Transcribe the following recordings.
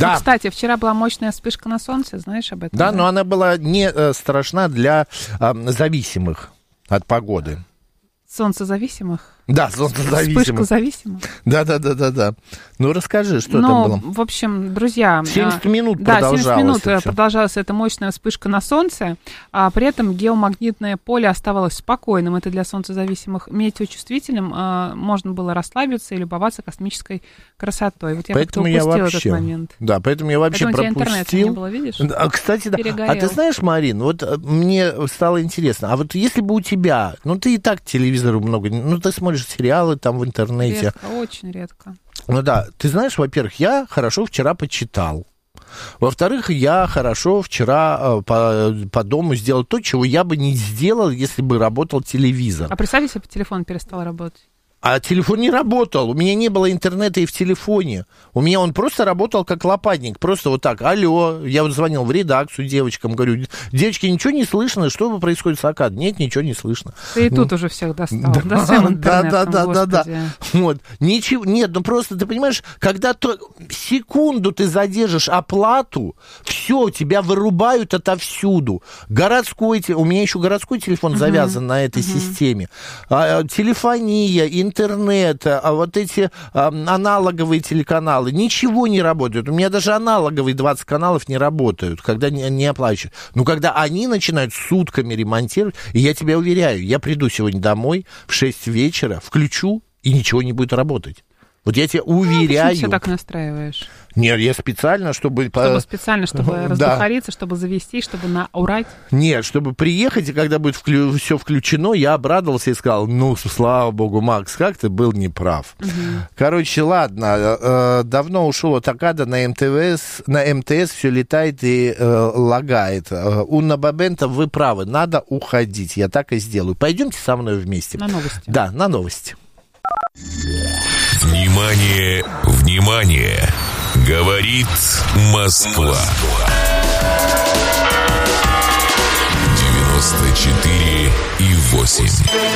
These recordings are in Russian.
Да. Ну, кстати, вчера была мощная вспышка на солнце, знаешь об этом? Да, но она была не страшна для зависимых от погоды. Солнцезависимых? Да, солнцезависимых. Вспышка зависимых? Да. Ну, расскажи, что там было. В общем, друзья... 70 минут да, продолжалось. 70 минут это продолжалась эта мощная вспышка на солнце, а при этом геомагнитное поле оставалось спокойным. Это для солнцезависимых метеочувствительным. Можно было расслабиться и любоваться космической красотой. Вот я как-то упустила этот момент. Да, поэтому я вообще пропустил. У тебя интернета не было, видишь? Кстати, да. Перегорел. А ты знаешь, Марин, вот мне стало интересно, а вот если бы у тебя, ну ты и так телевизору много, ну ты смотришь сериалы там в интернете. Редко, очень редко. Ну да, ты знаешь, во-первых, я хорошо вчера почитал. Во-вторых, я хорошо вчера по дому сделал то, чего я бы не сделал, если бы работал телевизор. А представь, если бы телефон перестал работать? А телефон не работал, у меня не было интернета и в телефоне. У меня он просто работал как лопатник, просто вот так, алло, я вот звонил в редакцию девочкам, говорю, девочки, ничего не слышно, что происходит с АКАД? Нет, ничего не слышно. Ты и тут уже всех достал, да, своим интернетом, да. Вот, ничего, нет, ну просто, ты понимаешь, когда секунду ты задержишь оплату, все, тебя вырубают отовсюду. У меня еще городской телефон завязан на этой системе. Телефония, интернет, вот эти аналоговые телеканалы, ничего не работает. У меня даже аналоговые 20 каналов не работают, когда не оплачивают. Но когда они начинают сутками ремонтировать, и я тебя уверяю, я приду сегодня домой в 6 вечера, включу, и ничего не будет работать. Вот я тебе уверяю. Почему ты так настраиваешь? Нет, я специально, чтобы раздухариться, чтобы завести, чтобы наурать? Нет, чтобы приехать, и когда будет все включено, я обрадовался и сказал, ну, слава богу, Макс, как ты был неправ. Короче, ладно, давно ушел от АКАДа на МТС все летает и лагает. Унна Бабента, вы правы, надо уходить, я так и сделаю. Пойдемте со мной вместе. На новости. Да, на новости. Внимание, внимание! Говорит Москва. 94,8.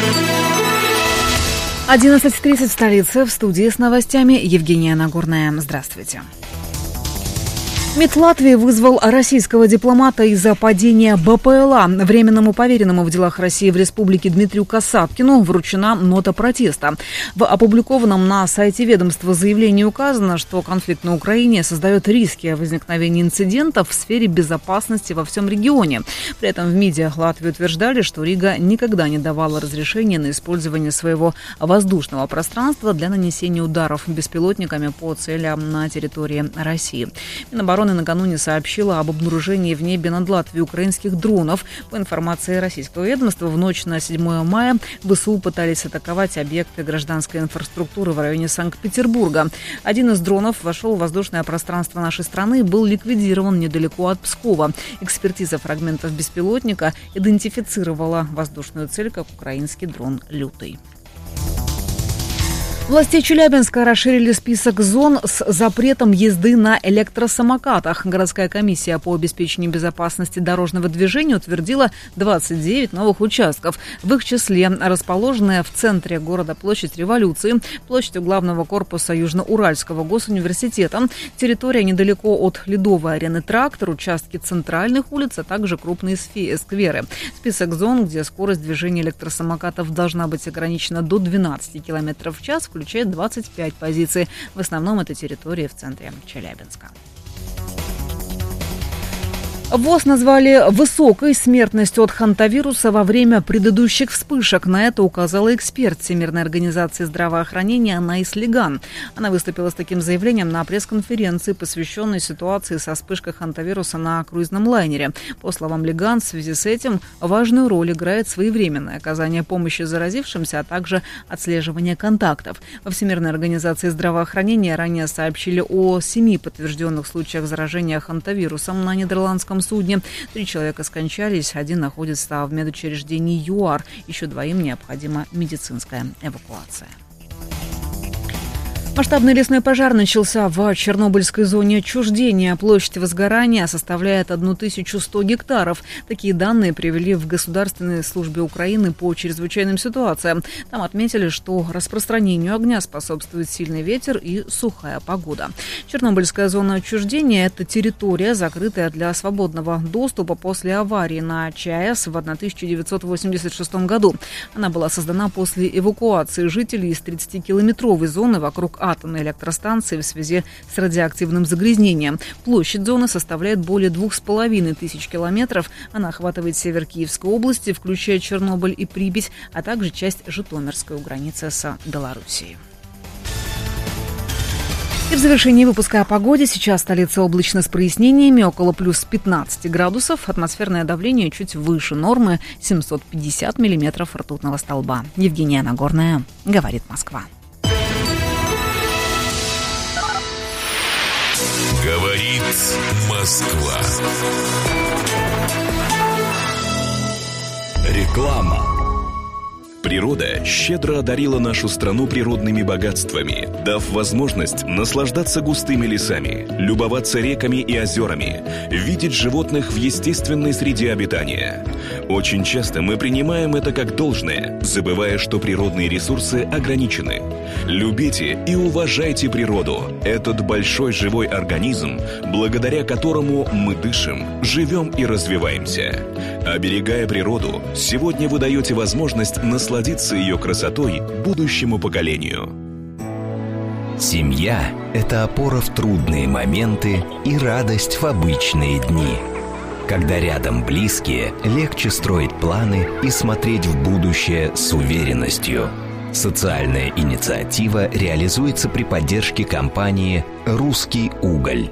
11:30 в столице. В студии с новостями Евгения Нагорная. Здравствуйте. МИД Латвии вызвал российского дипломата из-за падения БПЛА. Временному поверенному в делах России в республике Дмитрию Касаткину вручена нота протеста. В опубликованном на сайте ведомства заявлении указано, что конфликт на Украине создает риски возникновения инцидентов в сфере безопасности во всем регионе. При этом в МИДе Латвии утверждали, что Рига никогда не давала разрешения на использование своего воздушного пространства для нанесения ударов беспилотниками по целям на территории России. Минобороны накануне сообщила об обнаружении в небе над Латвией украинских дронов. По информации российского ведомства, в ночь на 7 мая ВСУ пытались атаковать объекты гражданской инфраструктуры в районе Санкт-Петербурга. Один из дронов вошел в воздушное пространство нашей страны и был ликвидирован недалеко от Пскова. Экспертиза фрагментов беспилотника идентифицировала воздушную цель как украинский дрон «Лютый». Власти Челябинска расширили список зон с запретом езды на электросамокатах. Городская комиссия по обеспечению безопасности дорожного движения утвердила 29 новых участков. В их числе расположенная в центре города площадь Революции, площадь у главного корпуса Южноуральского госуниверситета, территория недалеко от Ледовой арены «Трактор», участки центральных улиц, а также крупные скверы. Список зон, где скорость движения электросамокатов должна быть ограничена до 12 км в час, включает 25 позиций. В основном это территории в центре Челябинска. ВОЗ назвали высокой смертностью от хантавируса во время предыдущих вспышек. На это указала эксперт Всемирной организации здравоохранения Анаис Лиган. Она выступила с таким заявлением на пресс-конференции, посвященной ситуации со вспышкой хантавируса на круизном лайнере. По словам Лиган, в связи с этим важную роль играет своевременное оказание помощи заразившимся, а также отслеживание контактов. Во Всемирной организации здравоохранения ранее сообщили о 7 подтвержденных случаях заражения хантавирусом на нидерландском судне. 3 человека скончались, 1 находится в медучреждении ЮАР. Еще 2 необходима медицинская эвакуация. Масштабный лесной пожар начался в Чернобыльской зоне отчуждения. Площадь возгорания составляет 1100 гектаров. Такие данные привели в Государственной службе Украины по чрезвычайным ситуациям. Там отметили, что распространению огня способствует сильный ветер и сухая погода. Чернобыльская зона отчуждения – это территория, закрытая для свободного доступа после аварии на ЧАЭС в 1986 году. Она была создана после эвакуации жителей из 30-километровой зоны вокруг атомной электростанции в связи с радиоактивным загрязнением. Площадь зоны составляет более 2500 километров. Она охватывает север Киевской области, включая Чернобыль и Припять, а также часть Житомирской у границы с Белоруссией. И в завершении выпуска о погоде. Сейчас столица облачно с прояснениями, около плюс 15 градусов. Атмосферное давление чуть выше нормы, 750 миллиметров ртутного столба. Евгения Нагорная, говорит Москва. Говорит Москва. Реклама. Природа щедро одарила нашу страну природными богатствами, дав возможность наслаждаться густыми лесами, любоваться реками и озерами, видеть животных в естественной среде обитания. Очень часто мы принимаем это как должное, забывая, что природные ресурсы ограничены. Любите и уважайте природу, этот большой живой организм, благодаря которому мы дышим, живем и развиваемся. Оберегая природу, сегодня вы даете возможность насладиться ее красотой будущему поколению. Семья – это опора в трудные моменты и радость в обычные дни. Когда рядом близкие, легче строить планы и смотреть в будущее с уверенностью. Социальная инициатива реализуется при поддержке компании «Русский уголь».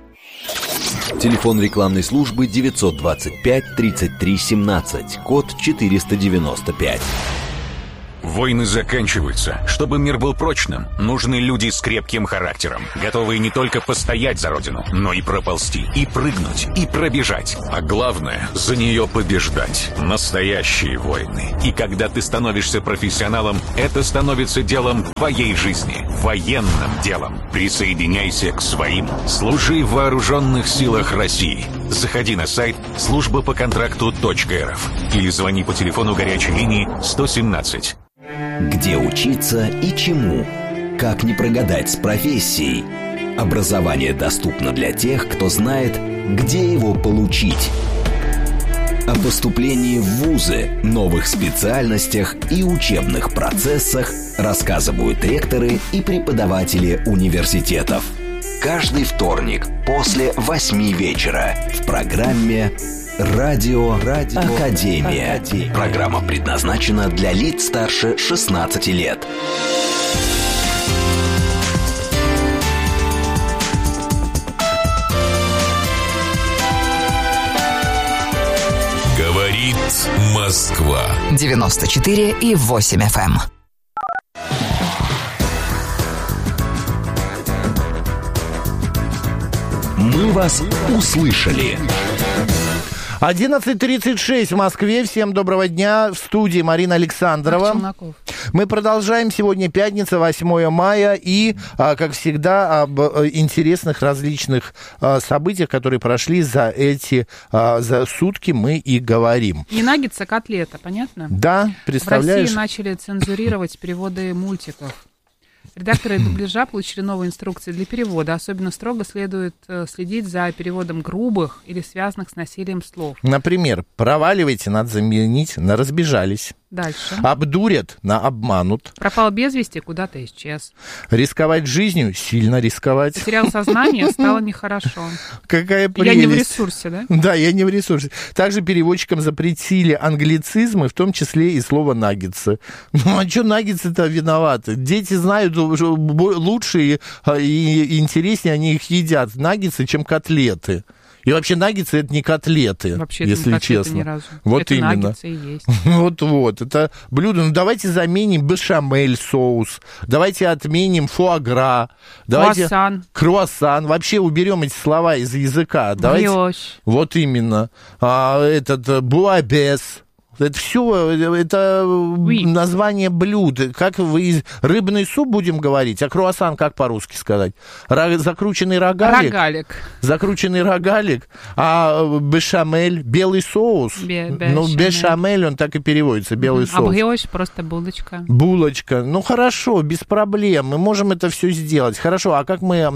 Телефон рекламной службы 925 33 17, код 495. Войны заканчиваются. Чтобы мир был прочным, нужны люди с крепким характером, готовые не только постоять за родину, но и проползти, и прыгнуть, и пробежать. А главное, за нее побеждать. Настоящие войны. И когда ты становишься профессионалом, это становится делом твоей жизни. Военным делом. Присоединяйся к своим. Служи в вооруженных силах России. Заходи на сайт службапоконтракту.рф или звони по телефону горячей линии 117. Где учиться и чему? Как не прогадать с профессией? Образование доступно для тех, кто знает, где его получить. О поступлении в вузы, новых специальностях и учебных процессах рассказывают ректоры и преподаватели университетов. Каждый вторник после 8 вечера в программе «Радио Академия». Программа предназначена для лиц старше 16 лет. Говорит Москва. 94,8 FM. Мы вас услышали. 11:36 в Москве. Всем доброго дня. В студии Марина Александрова. Мы продолжаем. Сегодня пятница, 8 мая. И, как всегда, об интересных различных событиях, которые прошли за сутки, мы и говорим. Не наггетсы, а котлета, понятно? Да, представляешь? В России начали цензурировать переводы мультиков. Редакторы дубляжа получили новые инструкции для перевода. Особенно строго следует следить за переводом грубых или связанных с насилием слов. Например, проваливайте, надо заменить на разбежались. Дальше. Обдурят на обманут. Пропал без вести, куда-то исчез. Рисковать жизнью, сильно рисковать. Потерял сознание, стало нехорошо. Какая прелесть. Я не в ресурсе, да? Да, я не в ресурсе. Также переводчикам запретили англицизмы, в том числе и слово наггетсы. Ну, а что наггетсы-то виноваты? Дети знают лучше и интереснее они их едят, наггетсы, чем котлеты. И вообще наггетсы это не котлеты, вообще если не честно. Ни разу. Вот это именно. Наггетсы и есть. Вот, это блюдо. Ну, давайте заменим бешамель соус. Давайте отменим фуагра. Круассан. Вообще уберем эти слова из языка. Давайте. Брioche. Вот именно. Буабес. Это все, это название блюд. Как вы рыбный суп будем говорить, а круассан как по-русски сказать? Закрученный рогалик? Рогалик. Закрученный рогалик. А бешамель, белый соус? Ну, бешамель, он так и переводится, белый соус. А брioche просто булочка. Булочка. Ну, хорошо, без проблем. Мы можем это все сделать. Хорошо, а как мы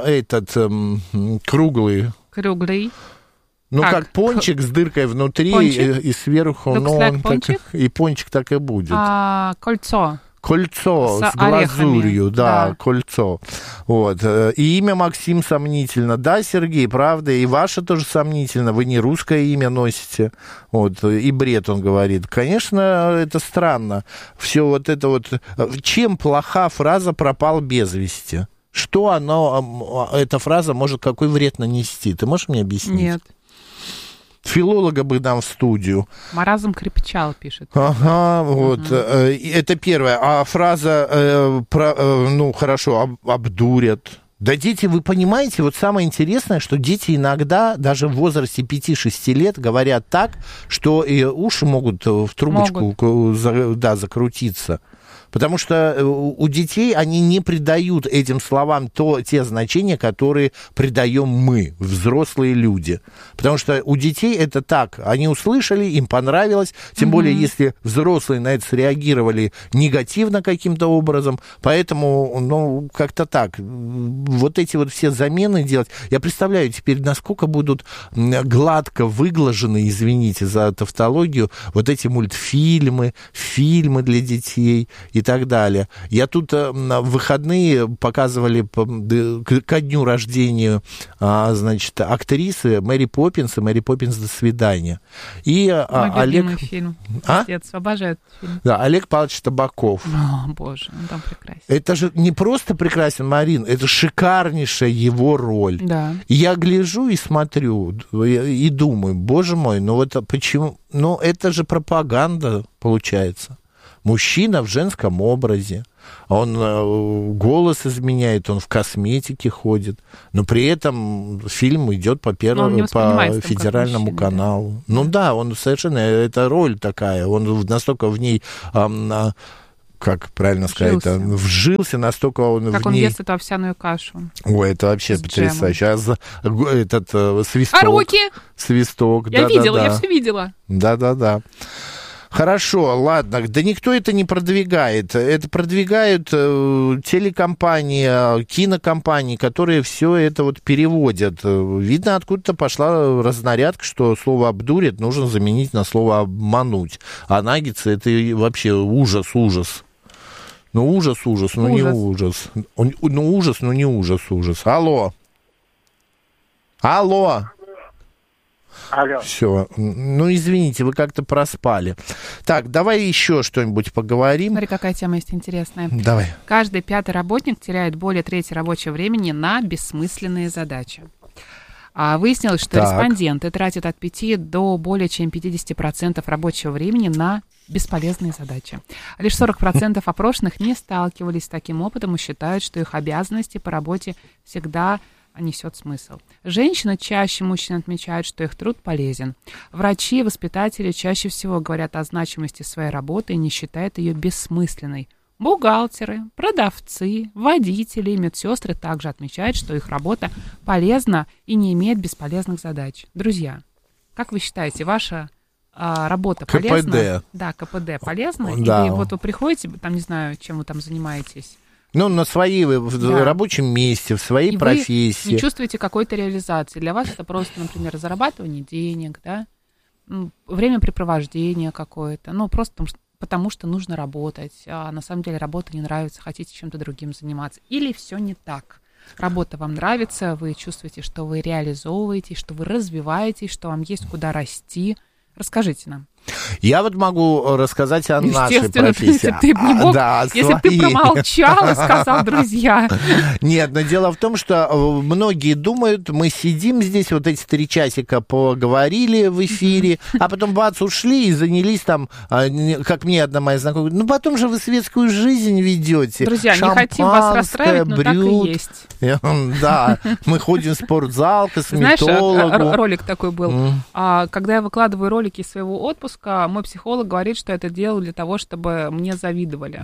круглый? Круглый. Ну, как пончик с дыркой внутри и сверху. Ну, пончик? И пончик так и будет. Кольцо. Кольцо с глазурью, да, кольцо. Вот. И имя Максим сомнительно. Да, Сергей, правда, и ваше тоже сомнительно. Вы не русское имя носите. Вот. И бред, он говорит. Конечно, это странно. Все вот это вот. Чем плоха фраза «пропал без вести»? Что эта фраза может, какой вред нанести? Ты можешь мне объяснить? Нет. Филолога бы нам в студию. Маразм крепчал, пишет. Ага, вот. Это первое. А фраза, ну, хорошо, обдурят. Да дети, вы понимаете, вот самое интересное, что дети иногда, даже в возрасте 5-6 лет, говорят так, что и уши могут в трубочку закрутиться. Потому что у детей они не придают этим словам те значения, которые придаем мы, взрослые люди. Потому что у детей это так. Они услышали, им понравилось. Тем более, если взрослые на это среагировали негативно каким-то образом. Поэтому, ну, как-то так. Вот эти вот все замены делать. Я представляю теперь, насколько будут гладко выглажены, извините за тавтологию, вот эти мультфильмы, фильмы для детей и так далее. Я тут в выходные показывали ко дню рождения, значит, актрисы Мэри Поппинс и «Мэри Поппинс. До свидания». И Олег... фильм. Отец, обожаю этот фильм. Да, Олег Павлович Табаков. О, боже, он там прекрасен. Это же не просто прекрасен, Марин, это шикарнейшая его роль. Да. И я гляжу и смотрю, и думаю, боже мой, ну вот почему... Ну, это же пропаганда, получается. Мужчина в женском образе, он голос изменяет, он в косметике ходит, но при этом фильм идет по федеральному каналу. Ну да, он совершенно, это роль такая, он настолько в ней... как правильно сказать, вжился, настолько он как в он ней... ест эту овсяную кашу. Ой, это вообще потрясающе. А этот свисток... А руки? Свисток, я видела, я все видела. Да-да-да. Хорошо, ладно, да никто это не продвигает. Это продвигают телекомпании, кинокомпании, которые все это вот переводят. Видно, откуда-то пошла разнарядка, что слово «обдурит» нужно заменить на слово «обмануть». А наггетсы — это вообще ужас. Ну, ужас, ну не ужас. Ну, ужас, но не ужас. Алло. Все. Ну, извините, вы как-то проспали. Так, давай еще что-нибудь поговорим. Смотри, какая тема есть интересная. Давай. Каждый 5-й работник теряет более трети рабочего времени на бессмысленные задачи. Выяснилось, что респонденты тратят от 5 до более чем 50% рабочего времени на бесполезные задачи. Лишь 40% опрошенных не сталкивались с таким опытом и считают, что их обязанности по работе всегда несет смысл. Женщины чаще мужчин отмечают, что их труд полезен. Врачи и воспитатели чаще всего говорят о значимости своей работы и не считают ее бессмысленной. Бухгалтеры, продавцы, водители и медсестры также отмечают, что их работа полезна и не имеет бесполезных задач. Друзья, как вы считаете, ваша работа полезна? КПД. Да, КПД полезна? Да. Или вот вы приходите, там, не знаю, чем вы там занимаетесь, ну, на в рабочем месте, в своей и профессии. Вы не чувствуете какой-то реализации. Для вас это просто, например, зарабатывание денег, да, времяпрепровождение какое-то, ну, просто потому что нужно работать, а на самом деле работа не нравится, хотите чем-то другим заниматься. Или все не так. Работа вам нравится, вы чувствуете, что вы реализовываетесь, что вы развиваетесь, что вам есть куда расти. Расскажите нам. Я вот могу рассказать о нашей профессии. Ты не мог, если бы ты промолчал и сказал, друзья. Нет, но дело в том, что многие думают, мы сидим здесь, вот эти 3 часика поговорили в эфире, а потом бац, ушли и занялись там, как мне одна моя знакомая, ну потом же вы светскую жизнь ведете. Друзья, не хотим вас расстраивать, но так и есть. Да, мы ходим в спортзал, косметологу. Знаешь, ролик такой был. Когда я выкладываю ролики из своего отпуска, выпуска. Мой психолог говорит, что это делаю для того, чтобы мне завидовали.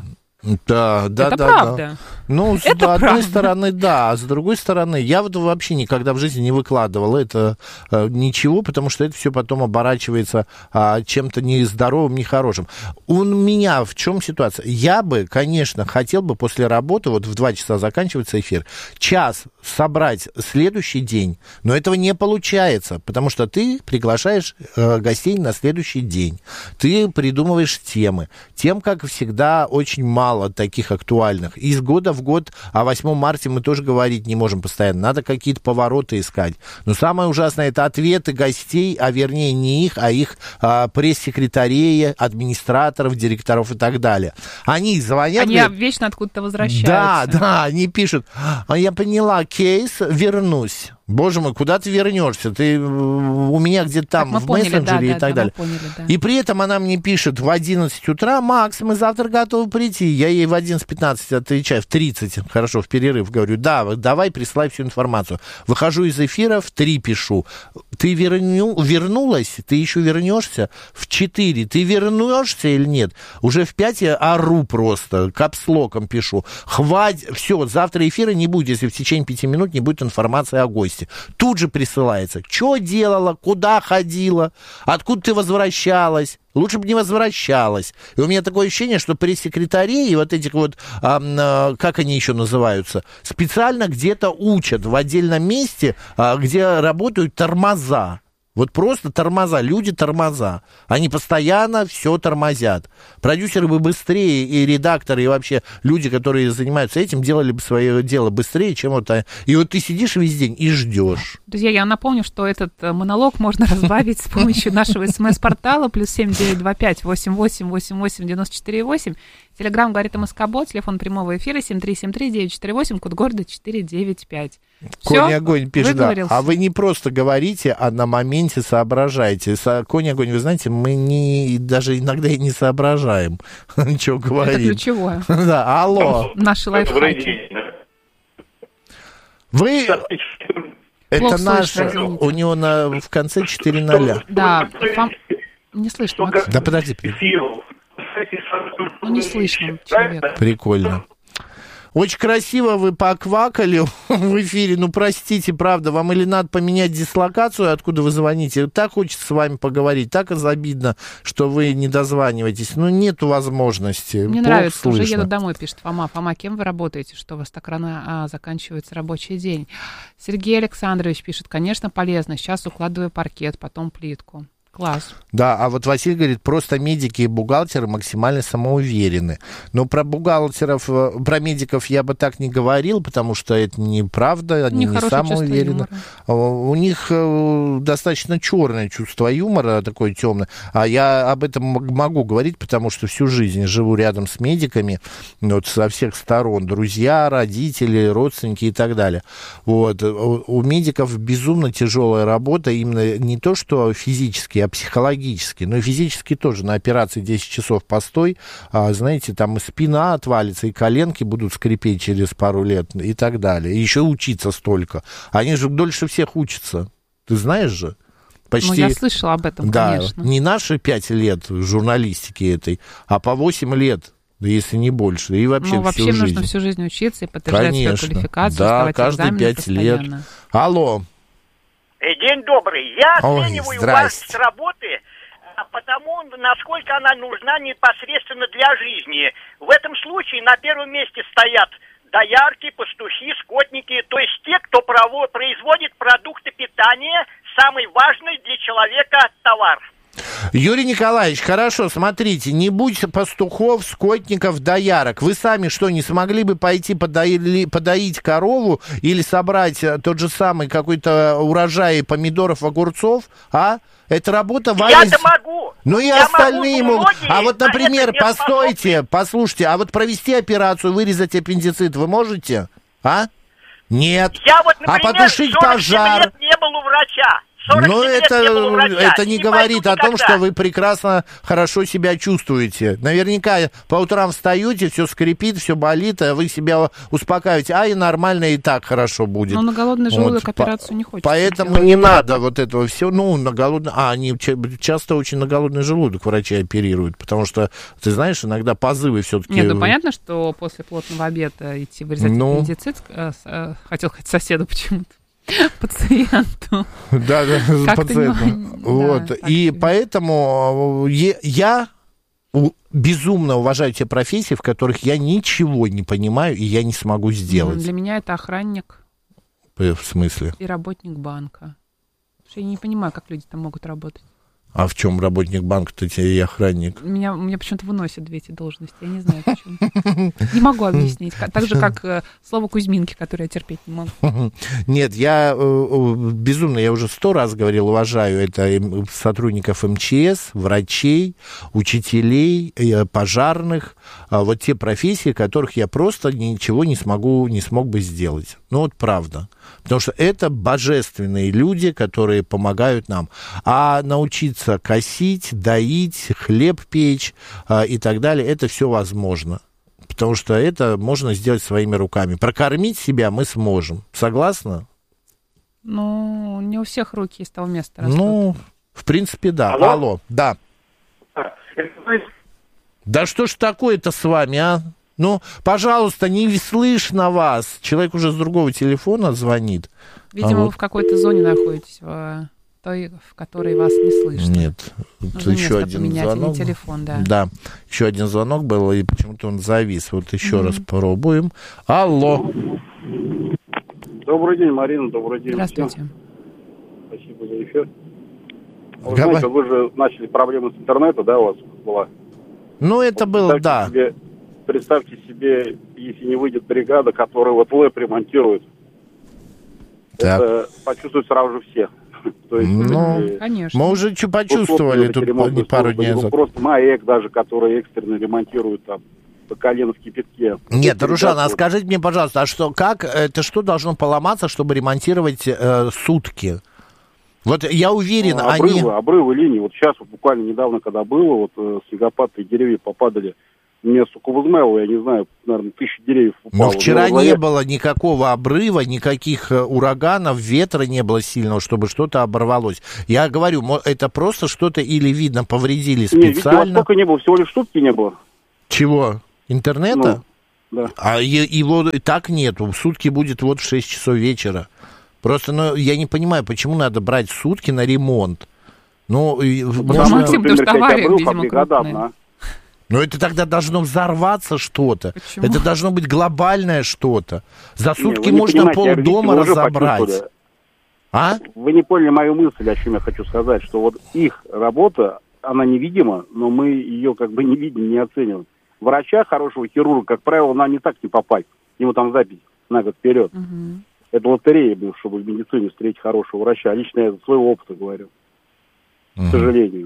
Да. Это правда. Ну, с одной стороны, да, а с другой стороны, я вот вообще никогда в жизни не выкладывал это ничего, потому что это все потом оборачивается чем-то нездоровым, нехорошим. У меня в чем ситуация? Я бы, конечно, хотел бы после работы, вот в 2 часа заканчивается эфир, час собрать следующий день, но этого не получается, потому что ты приглашаешь гостей на следующий день, ты придумываешь темы. Тем, как всегда, очень мало таких актуальных. Из года в год, о 8 марта мы тоже говорить не можем постоянно. Надо какие-то повороты искать. Но самое ужасное — это ответы гостей, а вернее не их, а их пресс-секретарей, администраторов, директоров и так далее. Они звонят... Они вечно откуда-то возвращаются. Да, они пишут: я поняла кейс, вернусь. Боже мой, куда ты вернешься? Ты у меня где-то там в мессенджере и так далее. Поняли, да. И при этом она мне пишет в 11 утра: Макс, мы завтра готовы прийти. Я ей в 11:15 отвечаю, в 30, хорошо, в перерыв говорю: да, давай, присылай всю информацию. Выхожу из эфира, в 3 пишу: ты вернулась? Ты еще вернешься? В 4: ты вернешься или нет? Уже в 5 я ору просто, капслоком пишу: хватит, все, завтра эфира не будет, если в течение 5 минут не будет информации о гости. Тут же присылается: что делала, куда ходила, откуда ты возвращалась. Лучше бы не возвращалась. И у меня такое ощущение, что пресс-секретари и вот этих вот, как они еще называются, специально где-то учат в отдельном месте, где работают тормоза. Вот просто тормоза, люди-тормоза. Они постоянно все тормозят. Продюсеры бы быстрее, и редакторы, и вообще люди, которые занимаются этим, делали бы свое дело быстрее, чем вот... И вот ты сидишь весь день и ждешь. Друзья, я напомню, что этот монолог можно разбавить с помощью нашего СМС-портала +7 925 88 88 94 8. Телеграм говорит МСК-бот, телефон прямого эфира 7373948, код города 495. Конь-огонь пишет, да. А вы не просто говорите, а на моменте соображаете. Конь-огонь, вы знаете, мы даже иногда и не соображаем, что говорим. Это ключевое. Да, алло. Наши лайфхаки. Вы... Это наш, у него в конце 4:0. Да, не слышно, Макс. Да подожди. Ну, не слышно человека. Прикольно. Очень красиво вы поквакали в эфире. Ну, простите, правда, вам или надо поменять дислокацию, откуда вы звоните. Так хочется с вами поговорить, так обидно, что вы не дозваниваетесь. Ну, нету возможности. Мне нравится, уже еду домой, пишет Фома. Фома, кем вы работаете, что у вас так рано заканчивается рабочий день? Сергей Александрович пишет: конечно, полезно. Сейчас укладываю паркет, потом плитку. Класс. Да, а вот Василий говорит, просто медики и бухгалтеры максимально самоуверены. Но про бухгалтеров, про медиков я бы так не говорил, потому что это неправда, они не самоуверены. У них достаточно черное чувство юмора, такое темное. А я об этом могу говорить, потому что всю жизнь живу рядом с медиками, вот, со всех сторон. Друзья, родители, родственники и так далее. Вот. У медиков безумно тяжелая работа, именно не то, что физически, а психологически, но и физически тоже. На операции 10 часов постой, знаете, там и спина отвалится, и коленки будут скрипеть через пару лет и так далее. И еще учиться столько. Они же дольше всех учатся. Ты знаешь же? Почти... Ну, я слышала об этом, да, конечно. Не наши 5 лет журналистики этой, а по 8 лет. если не больше, и вообще вообще всю жизнь. Нужно всю жизнь учиться и подтверждать свою квалификацию, да, каждые 5 лет. Алло. День добрый. Я оцениваю вас с работы, потому насколько она нужна непосредственно для жизни. В этом случае на первом месте стоят доярки, пастухи, скотники, то есть те, кто производит продукты питания, самый важный для человека товар. Юрий Николаевич, хорошо, смотрите, не будь пастухов, скотников, доярок. Вы сами что, не смогли бы пойти подоить корову или собрать тот же самый какой-то урожай помидоров, огурцов, а? Это работа Валя... Я-то могу. Ну и я остальные могут. А вот, например, постойте, послушайте, а вот провести операцию, вырезать аппендицит вы можете? А? Нет. Я вот, например, а потушить 47 пожар? лет не был у врача. Но это не говорит о том, что вы прекрасно, хорошо себя чувствуете. Наверняка по утрам встаете, все скрипит, все болит, а вы себя успокаиваете. И нормально, и так хорошо будет. Но на голодный желудок операцию не хочется. Поэтому делать. не надо вот этого всего. На голодный... они часто очень на голодный желудок врачи оперируют, потому что, ты знаешь, иногда позывы все-таки... Нет, понятно, что после плотного обеда идти вырезать аппендицит, хотел сказать соседу почему-то. Пациенту. Да, пациенту. Вот. И поэтому я безумно уважаю те профессии, в которых я ничего не понимаю, и я не смогу сделать. Для меня это охранник. В смысле? И работник банка. Потому что я не понимаю, как люди там могут работать. А в чем работник банка-то тебе и охранник? Меня почему-то выносят две эти должности. Я не знаю, почему. Не могу объяснить. Так же, как слово Кузьминки, которое я терпеть не могу. Нет, я безумно, я уже 100 раз говорил, уважаю это сотрудников МЧС, врачей, учителей, пожарных. Вот те профессии, которых я просто ничего не смог бы сделать. Ну вот правда. Потому что это божественные люди, которые помогают нам. А научиться косить, доить, хлеб печь и так далее, это все возможно. Потому что это можно сделать своими руками. Прокормить себя мы сможем. Согласна? Ну, не у всех руки из того места растут. Ну, в принципе, да. Алло, да. Да что ж такое-то с вами, а? Ну, пожалуйста, не слышно вас. Человек уже с другого телефона звонит. Видимо, вы в какой-то зоне находитесь, в той, в которой вас не слышно. Нет, нужно еще один поменять, звонок. Телефон, да. Да, еще один звонок был, и почему-то он завис. Вот еще раз пробуем. Алло. Добрый день, Марина, добрый день. Здравствуйте. Всем. Спасибо за эфир. Вы знаете, вы же начали проблемы с интернетом, да, у вас была? Ну, это было, да. Представьте себе, если не выйдет бригада, которая вот ЛЭП ремонтирует. Так. Это почувствуют сразу же все. То есть, конечно. Мы уже почувствовали тут пару дней назад. Просто МАЭК даже, который экстренно ремонтирует там по колено в кипятке. Нет, Рушан, а скажите мне, пожалуйста, это что должно поломаться, чтобы ремонтировать сутки? Вот я уверен, обрывы линий. Вот сейчас, вот буквально недавно, когда было, вот снегопад и деревья попадали. Мне, сука, возмело, я не знаю, наверное, 1000 деревьев упало. Но вчера не было никакого обрыва, никаких ураганов, ветра не было сильного, чтобы что-то оборвалось. Я говорю, это просто что-то или, видно, повредили специально. Нет, сколько не было, всего лишь сутки не было. Чего? Интернета? Да. А его и так нету, сутки будет вот в 6 часов вечера. Просто, я не понимаю, почему надо брать сутки на ремонт. Максим, потому что авария, видимо, крупная. Но это тогда должно взорваться что-то. Почему? Это должно быть глобальное что-то. За сутки можно полдома разобрать. А? Вы не поняли мою мысль, о чем я хочу сказать, что вот их работа, она невидима, но мы ее как бы не видим, не оцениваем. Врача, хорошего хирурга, как правило, нам не так не попасть. Ему там запись на год вперед. Это лотерея, чтобы в медицине встретить хорошего врача. Лично я из своего опыта говорю. К сожалению.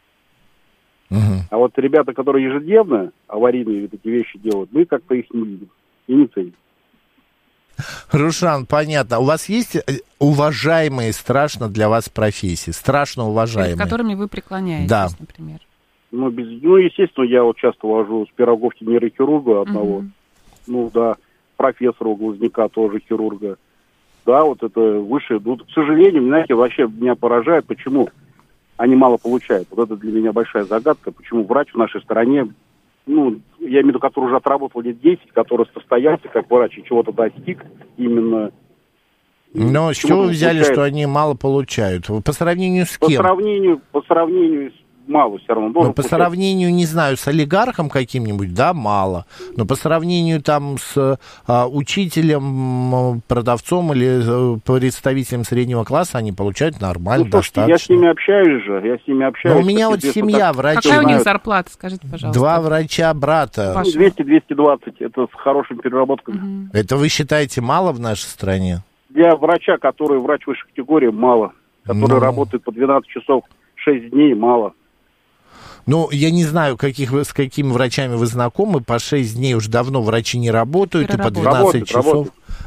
А вот ребята, которые ежедневно аварийные вот эти вещи делают, мы как-то их не видим и не ценим. Рушан, понятно. У вас есть уважаемые, страшно для вас профессии? Страшно уважаемые? Перед которыми вы преклоняетесь, да. Например? Естественно, я вот часто вожу с Пироговки нейрохирурга одного. Профессора у Глазняка тоже хирурга. Да, вот это выше. К сожалению, знаете, вообще меня поражает, почему они мало получают. Вот это для меня большая загадка, почему врач в нашей стране, я имею в виду, который уже отработал лет 10, который состоялся как врач и чего-то достиг именно. Но с чего вы взяли, что они мало получают? По сравнению с кем? По сравнению с мало все равно. Но по сравнению, не знаю, с олигархом каким-нибудь, да, мало. Но по сравнению там с учителем, продавцом или представителем среднего класса они получают нормально, достаточно. Я с ними общаюсь. Но у меня вот семья врачей. Какая у них зарплата, скажите, пожалуйста? 2 врача брата. 200-220, это с хорошими переработками. Это вы считаете мало в нашей стране? Для врача, который врач высшей категории, мало. Который работает по 12 часов 6 дней, мало. Я не знаю, с какими врачами вы знакомы. По 6 дней уже давно врачи не работают, и по 12 часов.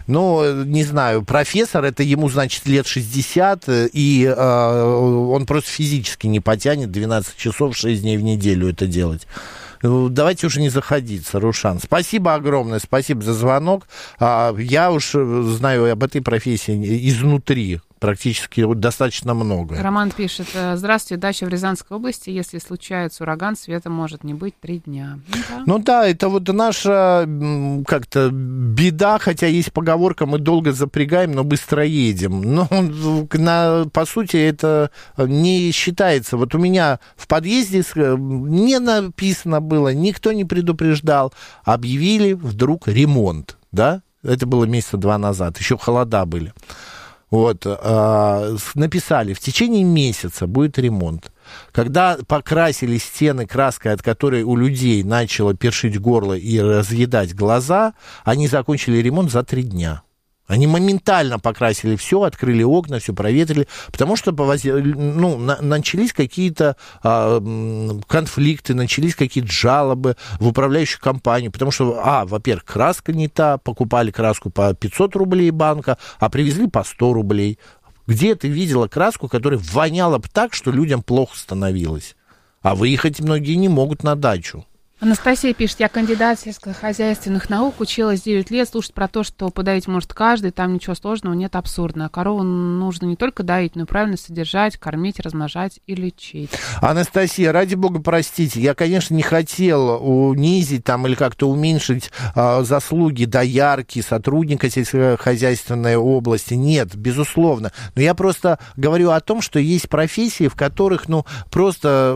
ну, не знаю, профессор, это ему, значит, лет 60, и он просто физически не потянет 12 часов 6 дней в неделю это делать. Давайте уже не заходиться, Рушан. Спасибо огромное, спасибо за звонок. Я уж знаю об этой профессии изнутри. Практически достаточно много. Роман пишет: здравствуйте, дача в Рязанской области. Если случается ураган, света может не быть 3 дня. Ну да, это вот наша как-то беда, хотя есть поговорка: мы долго запрягаем, но быстро едем. Но по сути это не считается. Вот у меня в подъезде не написано было, никто не предупреждал. Объявили вдруг ремонт, да? Это было месяца 2 назад, еще холода были. Вот, написали, в течение месяца будет ремонт. Когда покрасили стены краской, от которой у людей начало першить горло и разъедать глаза, они закончили ремонт за 3 дня. Они моментально покрасили все, открыли окна, все проветрили, потому что начались какие-то конфликты, начались какие-то жалобы в управляющую компанию, потому что, во-первых, краска не та, покупали краску по 500 рублей банка, а привезли по 100 рублей. Где ты видела краску, которая воняла так, что людям плохо становилось? А выехать многие не могут на дачу. Анастасия пишет: я кандидат сельскохозяйственных наук, училась 9 лет, слушать про то, что подоить может каждый, там ничего сложного нет, абсурдно. Корову нужно не только доить, но и правильно содержать, кормить, размножать и лечить. Анастасия, ради бога, простите, я, конечно, не хотел унизить там или как-то уменьшить заслуги доярки, сотрудника сельскохозяйственной области. Нет, безусловно. Но я просто говорю о том, что есть профессии, в которых, просто,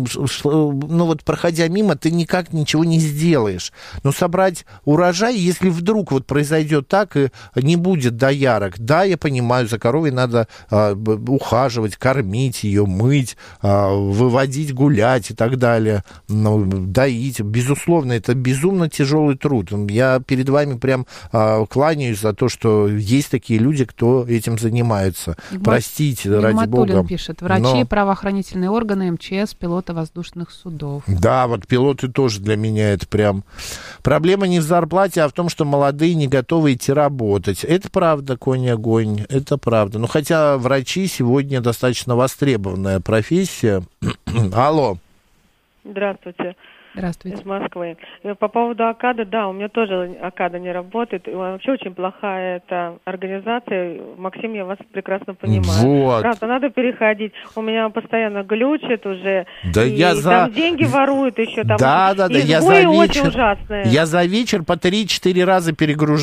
проходя мимо, ты никак ничего не сделаешь. Но собрать урожай, если вдруг произойдет так, и не будет доярок. Да, я понимаю, за коровой надо ухаживать, кормить ее, мыть, выводить гулять и так далее, доить. Безусловно, это безумно тяжелый труд. Я перед вами прям кланяюсь за то, что есть такие люди, кто этим занимается. Простите, ради бога. Пишет: врачи, правоохранительные органы, МЧС, пилоты воздушных судов. Да, пилоты тоже для меня это прям... Проблема не в зарплате, а в том, что молодые не готовы идти работать. Это правда, конь-огонь, это правда. Хотя врачи сегодня достаточно востребованная профессия. Алло. Здравствуйте. Здравствуйте. Из Москвы. По поводу АКАДа, да, у меня тоже АКАДа не работает. Вообще очень плохая эта организация. Максим, я вас прекрасно понимаю. Вот. Правда, надо переходить. У меня постоянно глючит уже. Да и я там деньги воруют еще. Там да, я за вечер. Очень ужасные. Я за вечер по 3-4 раза перегружаю